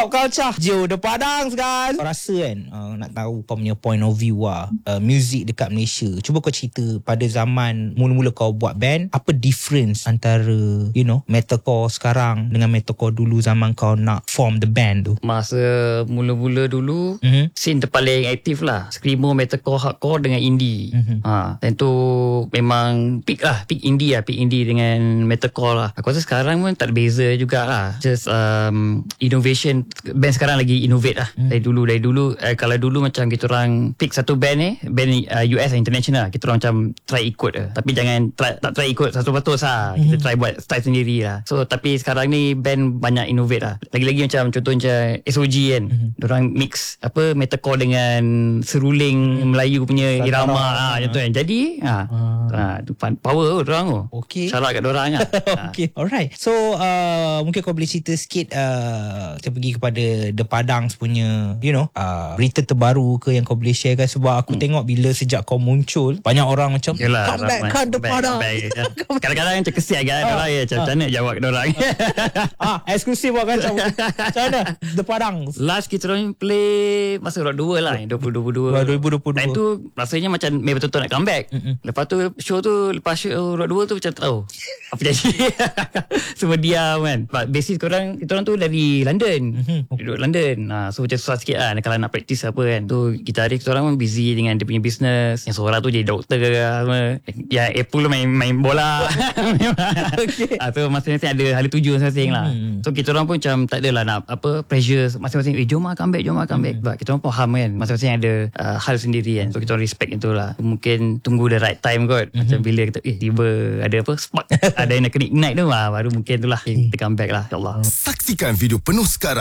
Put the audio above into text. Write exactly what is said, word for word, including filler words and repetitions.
Pop culture Joe The Padang guys. Kau rasa kan uh, nak tahu kau punya point of view lah uh, music dekat Malaysia. Cuba kau cerita pada zaman mula-mula kau buat band, apa difference antara you know metalcore sekarang dengan metalcore dulu zaman kau nak form the band tu? Masa mula-mula dulu mm-hmm. scene terpaling aktif lah screamo, metalcore, hardcore dengan indie. mm-hmm. ha, Dan tu memang peak lah, peak indie lah, peak indie dengan metalcore lah. Aku rasa sekarang pun tak ada beza jugalah. Just um, innovation. Band sekarang lagi innovate lah. mm. Dari dulu Dari dulu eh, kalau dulu macam kita orang pick satu band ni, band uh, U S international, kita orang macam try ikut lah. Tapi jangan try, tak try ikut satu patus lah. Kita try buat style sendiri lah. So tapi sekarang ni band banyak innovate lah. Lagi-lagi macam contoh macam S O G kan, mm-hmm. Diorang mix apa metalcore dengan seruling Melayu punya Satara, irama ah, macam tu kan. Jadi ha, ah. ha, power tu diorang tu. Okay. Syarat kat diorang lah. Okay, alright. So uh, mungkin kau boleh cerita sikit uh, kita pergi kepada The Padang punya you know uh, berita terbaru ke yang kau boleh share kan. Sebab aku hmm. tengok bila sejak kau muncul banyak orang macam Yelah, come back kan The Padang. Kadang-kadang macam kesian kan orang ya, macam mana jawab kat orang. Ah, eksklusif kan macam macam mana The Padang. Last kita orang play masa Rock dua lah, dua ribu dua puluh dua. dua ribu dua puluh dua. Dan tu rasanya macam memang betul-betul nak comeback. Mm-mm. Lepas tu show tu, lepas show Rock dua tu macam tahu apa jadi. Semua diam kan. Basis korang, kita orang tu dari London. Mm-hmm. Duduk London. Ha, so macam susah sikit lah kalau nak praktis apa kan. Tu gitaris kita orang pun busy dengan dia punya business. Yang seorang tu jadi doktor ke apa. Yang Apple main main bola. Okay. Ha, so masing-masing ada hala tuju masing-masing lah. Mm-hmm. So kita orang pun macam tak adalah nak apa pressure masing-masing. Eh jom lah comeback, jom lah comeback. Mm-hmm. Sebab kita orang faham kan masing-masing ada uh, hal sendiri kan. So kita orang respect itu lah. Mungkin tunggu the right time kot. Mm-hmm. Macam bila kita eh tiba ada apa spark. Ada yang nak kena ignite tu lah. Baru mungkin tu lah kita comeback lah, InsyaAllah. Saksikan video penuh sekarang